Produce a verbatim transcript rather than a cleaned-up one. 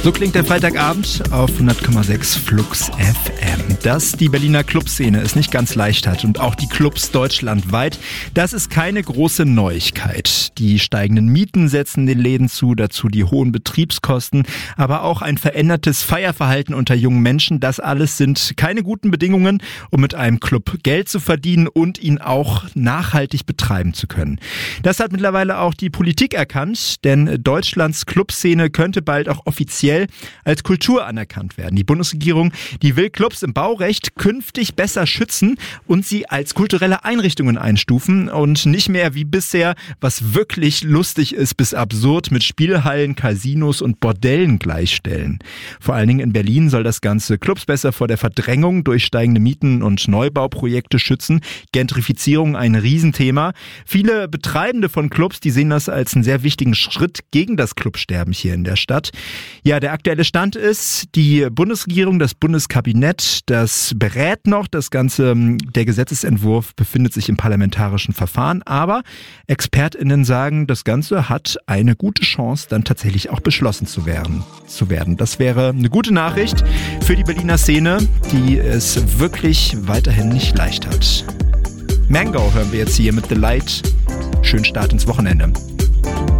So klingt der Freitagabend auf hundert Komma sechs Flux F M. Dass die Berliner Clubszene es nicht ganz leicht hat und auch die Clubs deutschlandweit, das ist keine große Neuigkeit. Die steigenden Mieten setzen den Läden zu, dazu die hohen Betriebskosten, aber auch ein verändertes Feierverhalten unter jungen Menschen. Das alles sind keine guten Bedingungen, um mit einem Club Geld zu verdienen und ihn auch nachhaltig betreiben zu können. Das hat mittlerweile auch die Politik erkannt, denn Deutschlands Clubszene könnte bald auch offiziell als Kultur anerkannt werden. Die Bundesregierung, die will Clubs im Baurecht künftig besser schützen und sie als kulturelle Einrichtungen einstufen und nicht mehr wie bisher, was wirklich lustig ist bis absurd, mit Spielhallen, Casinos und Bordellen gleichstellen. Vor allen Dingen in Berlin soll das Ganze Clubs besser vor der Verdrängung durch steigende Mieten und Neubauprojekte schützen. Gentrifizierung ein Riesenthema. Viele Betreibende von Clubs, die sehen das als einen sehr wichtigen Schritt gegen das Clubsterben hier in der Stadt. Ja, der aktuelle Stand ist, die Bundesregierung, das Bundeskabinett, das berät noch. Das Ganze, der Gesetzesentwurf befindet sich im parlamentarischen Verfahren. Aber ExpertInnen sagen, das Ganze hat eine gute Chance, dann tatsächlich auch beschlossen zu werden. Zu werden. Das wäre eine gute Nachricht für die Berliner Szene, die es wirklich weiterhin nicht leicht hat. Mango hören wir jetzt hier mit The Light. Schönen Start ins Wochenende.